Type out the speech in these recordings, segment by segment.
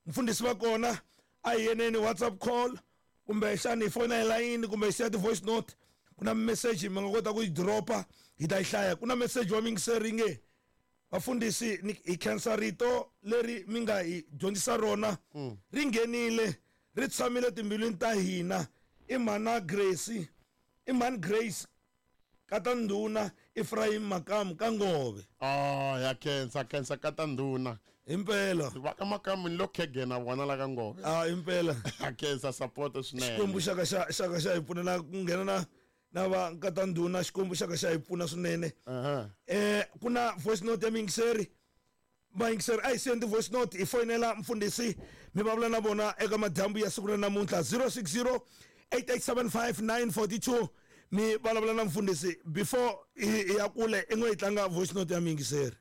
mfundisi va kona a hi yeneni WhatsApp call kumbe xana hi fona line kumbe hi ti voice note kuna message mi nga kota ku yi dropa hi ta yi hlaya kuna message wa mingiseri nge vafundhisi hi khensa rito leri mi nga hi dyondzisa rona ri nghenile ri tshamile timbilwini ta hina i mani Grace kata ndhuna Ephraim Makamu ka Ngove. Ya khensa kata ndhuna impela va ka Makamu ni lo khegena vona la ka Ngove. Impela ya khensa support swinene. Xikwembu xa hi pfuna ku nghena na va kata ndhuna xikwembu xa hi pfuna swinene. Kuna voice note ya mingiseri mayingiseri a hi sendi voice note hi foyinela mfundhisi mi vulavula na vona eka madyambu ya siku ra namuntlha 060 8875 942 mi vulavula na mfundhisi before hi ya kule i n'wi hi tlanga voice note ya mingiseri.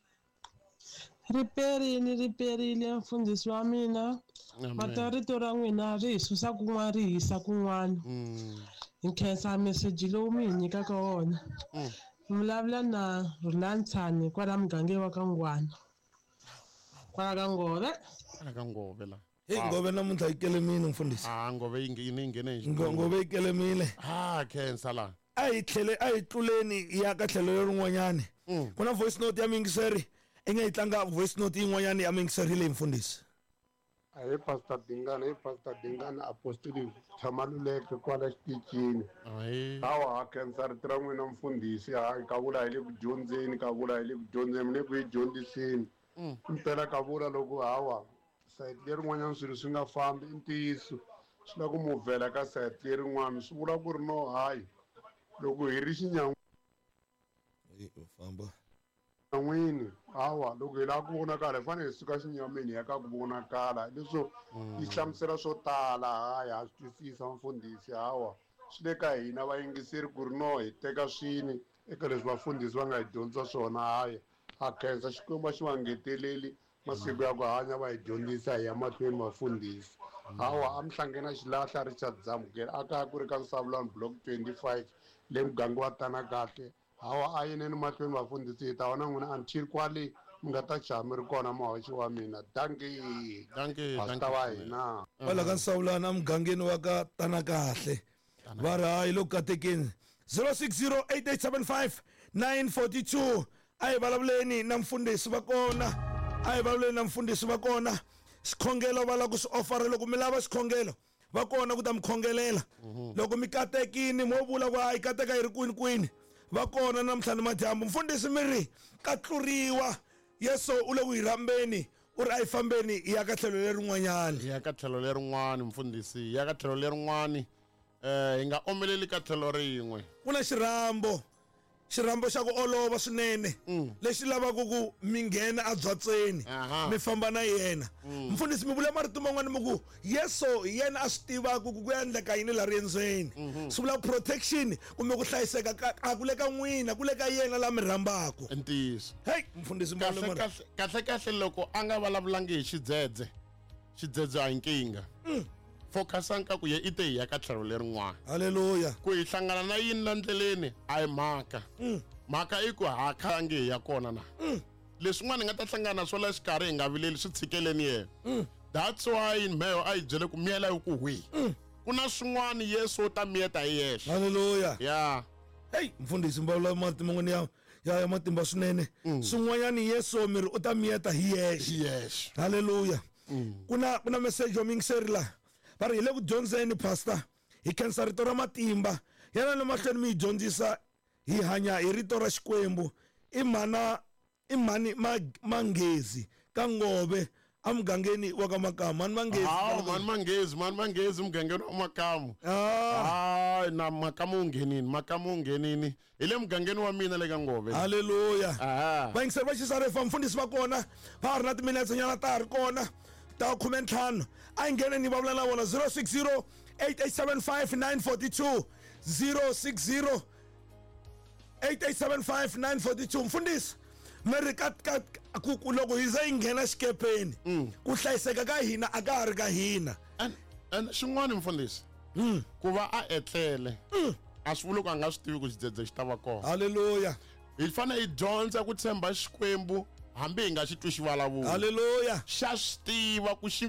Riperile mfundhisi wa mina rito ra n'wina ri hi susa kun'wana ri hisa kun'wana hi khensa meseji lowu mi hi nyikaka wona mi vulavula na Rulantshani kwala mugangeni wa ka Ngwana kwala ka Ngove la Ngove namuntlha yi kelemile mfundhisi. Ngove yi nghene Ngove yi kelemile. Khensa la a hi tluleni ya ka tlhelo rin'wanyani kuna voice note ya mingiseri i nga yi tlanga voice note yin'wanyani ya mingiseri leyi mfundhisi. Hi Pastor Dingana apostolic Chamaluleke kwala xitichini. Hawa khensa rito ra n'wina mfundhisi ka vula hi le ku dyondzeni mi le ku yi dyondziseni impela ka vula loko hawa sayiti lerin'wanyana swilo swi nga fambi i ntiyiso swi la ku muvhela ka sayiti lerin'wana swi vula ku ri no hayi loko hi ri xinyamini hawa loko hi lava ku vonakala hi fanele hi suka xinyamini hi ya ka ku vonakala leswo yi hlamusela swo tala hayi ha swi twisisa mfundhisi hawa swi le ka hina vayingiseri ku ri no hi teka swini eka leswi vafundhisi va nga hi dyondzisa swona hayi ha khensa xikwembu xi va ngeteleli masiku ya ku hanya va hi dyondzisa hi ya mahlweni vafundhisi hawa a mi hlangena xilahla Richard Zamukela a kaya ku ri ka Nsavulani block 25 le muganga wa Tanakahle hawa a yineni mahlweni vafundhisi hi ta vona n'wina until kwale mi nga ta chaha mi ri kona mahoxi wa mina danke pastor wa hina kwala ka Nsavulani a mugangeni wa ka Tanakahle va ri hayi loko katekeni 0608875 942 a hi vulavuleni na mfundhisi va kona xikhongelo va lava ku swi ofara loko mi lava xikhongelo va kona ku ta mi khongelela loko mi katekini mo vula ku hayi kateka hi ri kwini va kona namuntlha ni madyambu mfundhisi mi ri ka tluriwa Yesu u le ku hi rhambeni u ri a hi fambeni hi ya ka tlhelo lerin'wanyani mfundhisi ya ka tlhelo lerin'wani hi nga omeleli ka tlhelo rin'we ku na xirhambo xa ku olova swinene lexi lavaka ku mi nghena a byatseni mi famba na yena mfundhisi mi vula marito man'wana mi ku Yesu yena a swi tivaka ku endleka yini la riendzweni swi vula protection kumbe ku hlayiseka a ku le ka n'wina ku le ka yena la mi rhambaka ntiyiso mfundhisi kahle loko a nga vulavulangi hi xidzedze a hi nkingha focusanka ku ye ite hi ya ka tlhelo lerin'wana haleluya ku hi hlangana na yini la ndleleni a hi mhaka i ku hakhangi hi ya kona na leswin'wana hi nga ta hlangana swo la xikarhi hi nga vileli swi tshikeleni yena that's why mheho a hi byele ku miyela hi ku hwi ku na swin'wana Yesu u ta miyeta hi yexe haleluya mfundhisi mbavula marito man'wana ya matimba swinene swin'wanyani Yesu miri u ta miyeta hi yexe haleluya kuna message wa mingiseri la va ri hi le ku dyondzeni pastor hi khensa rito ra matimba yana le mahlweni mi hi dyondzisa hi hanya hi rito ra Xikwembu i mani Manghezi ka Ngove a mugangeni wa ka Makamu mani Manghezi mugangeni wa Makamu na Makamu nghenini hi le mugangeni wa mina le ka Ngove haleluya vayingiseri va Xisarifa mfundhisi va kona va ri na timinetse nyana ta ha ri kona ta 15 a hi nghene ni vulavula na vona 060 8875 942 060 8875 942 mfundhisi miri ku loko hi za hi nghena xikepeni ku hlayiseka ka hina a ka ha ri ka hina and xin'wana mfundhisi ku va a etlele a swi vuli ku a nga swi tivi ku xidzedze xi ta va kona haleluya hi fanele hi dyondza ku tshemba Xikwembu hambi hi nga xi twi xi vulavula haleluya xa swi tiva ku